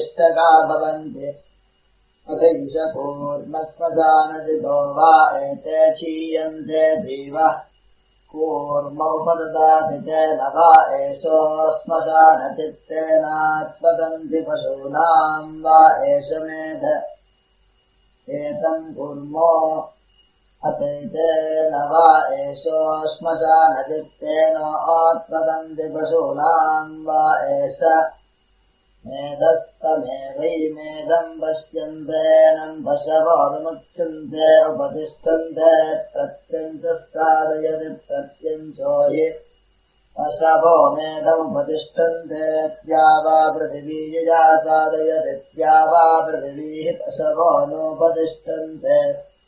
इष्टका भवन्ति अथैष कूर्मश्मशानजितो वा एते क्षीयन्ते जीवः कूर्मोपददाति तेन वा एषो श्मशानचित्तेनात्पतन्ति पशूनाम् वा एष मेध एतम् कूर्मो अथैतेन वा एषो श्मशानचित्तेन आत्पतन्ति पशूनाम् वा एष मेधस्तमेवैमेधम् पश्यन्तेनम् पशवोऽनुमुच्यन्ते उपतिष्ठन्ते प्रत्यञ्चस्तारयति प्रत्यञ्चो हि पशवो मेधमुपतिष्ठन्ते द्यावा पृथिवीजातारयति द्यावा पृथिवीः पशवो नोपतिष्ठन्ते